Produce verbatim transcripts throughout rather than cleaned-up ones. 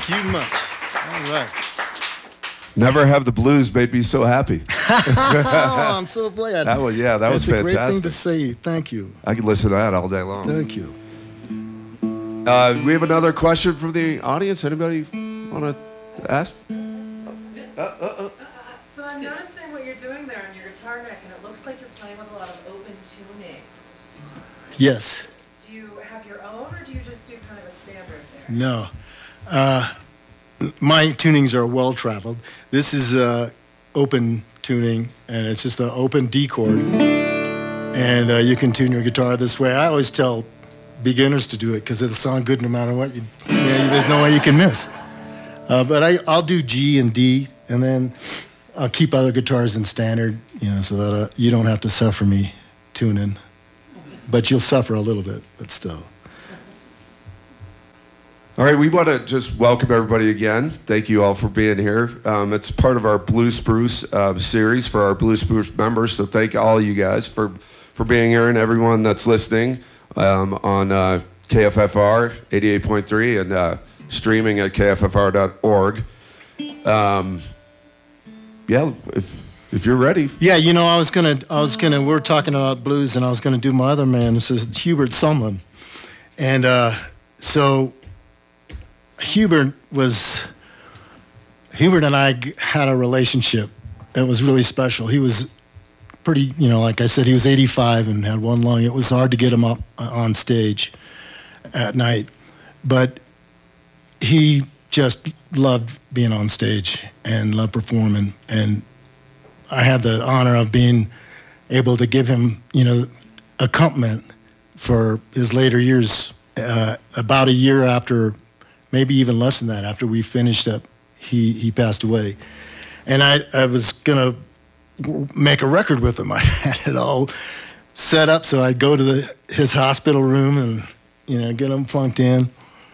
Thank you much. All right. Never have the blues made me so happy. Oh, I'm so glad. That was, yeah, that That's was fantastic. It's a great thing to say. Thank you. I could listen to that all day long. Thank you. Uh, we have another question from the audience. Anybody want to ask? Uh, uh, uh. So I'm noticing what you're doing there on your guitar neck, and it looks like you're playing with a lot of open tunings. Yes. Do you have your own, or do you just do kind of a standard there? No. Uh, my tunings are well traveled. This is uh, open tuning, and it's just an open D chord. And uh, you can tune your guitar this way. I always tell beginners to do it because it'll sound good no matter what. You, you know, there's no way you can miss. Uh, but I, I'll do G and D, and then I'll keep other guitars in standard, you know, so that uh, you don't have to suffer me tuning. But you'll suffer a little bit, but still. All right, we want to just welcome everybody again. Thank you all for being here. Um, it's part of our Blue Spruce uh, series for our Blue Spruce members, so thank all you guys for, for being here and everyone that's listening um, on uh, K F F R eighty-eight point three and uh, streaming at K F F R dot org. Um, yeah, if if you're ready. Yeah, you know, I was gonna, I was gonna. We were talking about blues, and I was gonna do my other man. This is Hubert Sumlin, and uh, so Hubert was. Hubert and I had a relationship that was really special. He was pretty, you know, like I said, he was eighty-five and had one lung. It was hard to get him up on stage at night, but he just loved being on stage and loved performing. And I had the honor of being able to give him, you know, accompaniment for his later years. Uh, about a year after, maybe even less than that, after we finished up, he, he passed away. And I, I was going to make a record with him. I had it all set up so I'd go to the, his hospital room and, you know, get him funked in.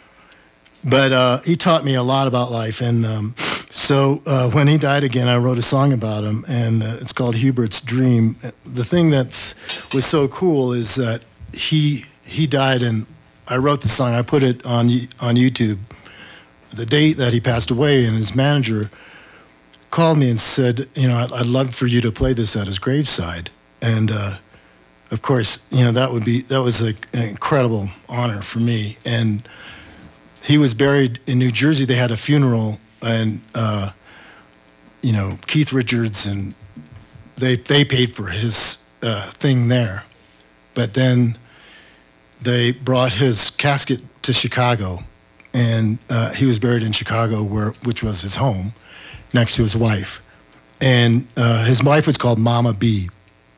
But uh, he taught me a lot about life. And um, so uh, when he died again, I wrote a song about him, and uh, it's called Hubert's Dream. The thing that was so cool is that he he died, and I wrote the song. I put it on on YouTube the date that he passed away, and his manager called me and said, you know, I'd, I'd love for you to play this at his graveside. And uh, of course, you know, that would be that was a, an incredible honor for me. And he was buried in New Jersey. They had a funeral, and uh, you know, Keith Richards, and they they paid for his uh, thing there. But then they brought his casket to Chicago, and uh, he was buried in Chicago, where which was his home, next to his wife. And uh, his wife was called Mama B.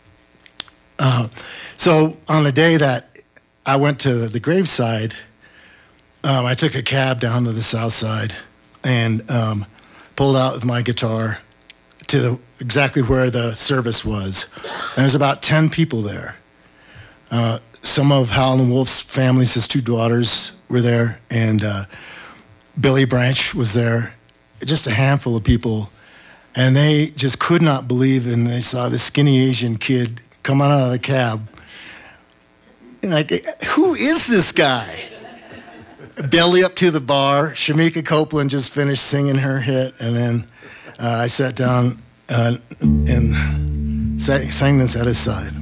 Uh, so on the day that I went to the graveside, Um, I took a cab down to the south side and um, pulled out with my guitar to the, exactly where the service was. And there's about ten people there. Uh, some of Howlin' Wolf's families, his two daughters were there, and uh, Billy Branch was there, just a handful of people. And they just could not believe, and they saw this skinny Asian kid come out of the cab. And like, who is this guy? Belly up to the bar. Shamika Copeland just finished singing her hit, and then uh, I sat down uh, and sang, sang this at his side.